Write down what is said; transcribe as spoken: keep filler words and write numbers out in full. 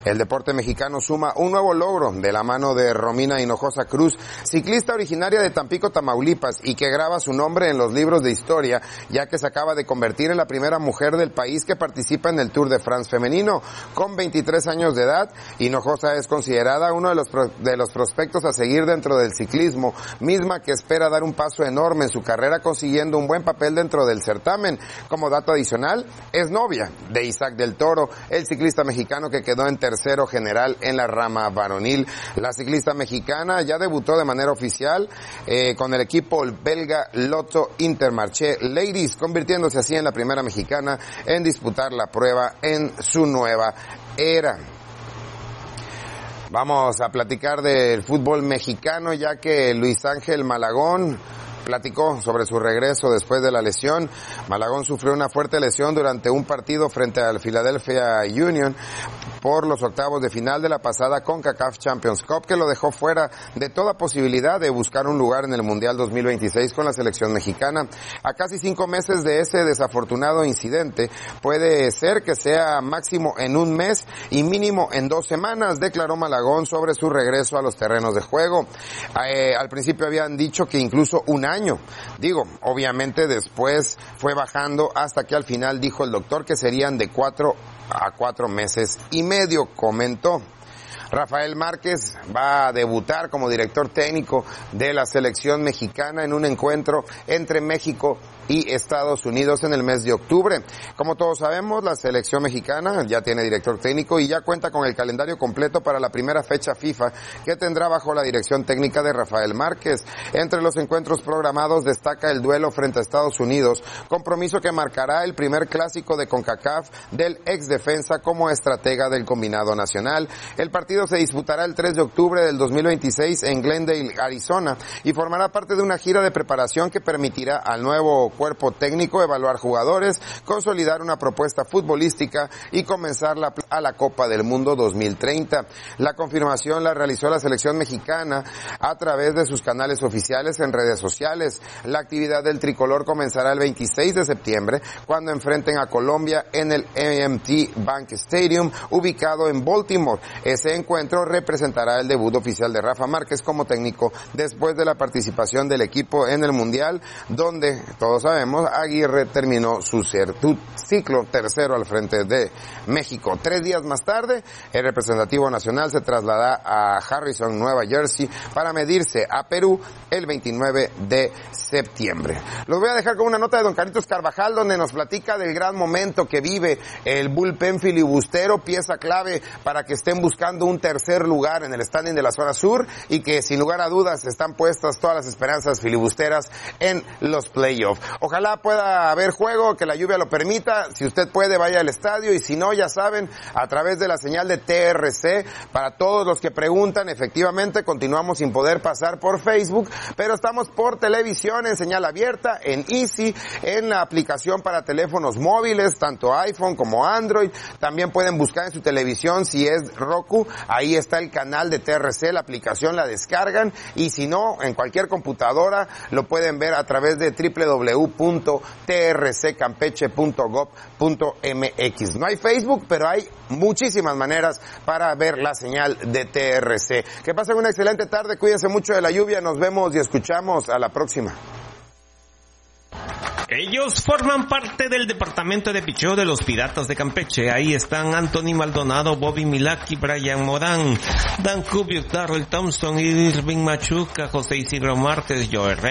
El deporte mexicano suma un nuevo logro de la mano de Romina Hinojosa Cruz, ciclista originaria de Tampico, Tamaulipas, y que graba su nombre en los libros de historia, ya que se acaba de convertir en la primera mujer del país que participa en el Tour de France femenino. Con veintitrés años de edad, Hinojosa es considerada uno de los, pro, de los prospectos a seguir dentro del ciclismo, misma que espera dar un paso enorme en su carrera consiguiendo un buen papel dentro del certamen. Como dato adicional, es novia de Isaac del Toro, el ciclista mexicano que quedó en tercero general en la rama varonil. La ciclista mexicana ya debutó de manera oficial eh, con el equipo belga Lotto Intermarché Ladies, convirtiéndose así en la primera mexicana en disputar la prueba en su nueva era. Vamos a platicar del fútbol mexicano, ya que Luis Ángel Malagón platicó sobre su regreso después de la lesión. Malagón sufrió una fuerte lesión durante un partido frente al Philadelphia Union por los octavos de final de la pasada CONCACAF Champions Cup, que lo dejó fuera de toda posibilidad de buscar un lugar en el Mundial dos mil veintiséis con la selección mexicana. A casi cinco meses de ese desafortunado incidente, puede ser que sea máximo en un mes y mínimo en dos semanas, declaró Malagón sobre su regreso a los terrenos de juego. Eh, al principio habían dicho que incluso un año. Digo, obviamente después fue bajando hasta que al final dijo el doctor que serían de cuatro a cuatro meses y medio, comentó. Rafael Márquez va a debutar como director técnico de la selección mexicana en un encuentro entre México y Estados Unidos en el mes de octubre. Como todos sabemos, la selección mexicana ya tiene director técnico y ya cuenta con el calendario completo para la primera fecha FIFA que tendrá bajo la dirección técnica de Rafael Márquez. Entre los encuentros programados destaca el duelo frente a Estados Unidos, compromiso que marcará el primer clásico de CONCACAF del ex defensa como estratega del combinado nacional. El partido se disputará el tres de octubre del dos mil veintiséis en Glendale, Arizona, y formará parte de una gira de preparación que permitirá al nuevo cuerpo técnico evaluar jugadores, consolidar una propuesta futbolística y comenzar la, a la Copa del Mundo dos mil treinta. La confirmación la realizó la selección mexicana a través de sus canales oficiales en redes sociales. La actividad del tricolor comenzará el veintiséis de septiembre, cuando enfrenten a Colombia en el A M T Bank Stadium, ubicado en Baltimore. Ese encuentro representará el debut oficial de Rafa Márquez como técnico después de la participación del equipo en el Mundial, donde todos sabemos, Aguirre terminó su ciclo tercero al frente de México. Tres días más tarde, el representativo nacional se traslada a Harrison, Nueva Jersey, para medirse a Perú el veintinueve de septiembre. Los voy a dejar con una nota de don Carlitos Carvajal, donde nos platica del gran momento que vive el bullpen filibustero, pieza clave para que estén buscando un tercer lugar en el standing de la zona sur, y que sin lugar a dudas están puestas todas las esperanzas filibusteras en los playoffs. Ojalá pueda haber juego, que la lluvia lo permita. Si usted puede, vaya al estadio, y si no, ya saben, a través de la señal de T R C, para todos los que preguntan, efectivamente continuamos sin poder pasar por Facebook, pero estamos por televisión en señal abierta, en Easy, en la aplicación para teléfonos móviles, tanto iPhone como Android. También pueden buscar en su televisión, si es Roku, ahí está el canal de T R C, la aplicación la descargan, y si no, en cualquier computadora lo pueden ver a través de doble u doble u doble u punto t r c campeche punto gov punto m x. No hay Facebook, pero hay muchísimas maneras para ver la señal de T R C. Que pasen una excelente tarde, cuídense mucho de la lluvia, nos vemos y escuchamos a la próxima. Ellos forman parte del departamento de picheo de los Piratas de Campeche. Ahí están Anthony Maldonado, Bobby Milaki, Brian Morán, Dan Kubiak, Darrell Thompson, Irving Machuca, José Isidro Márquez, Joe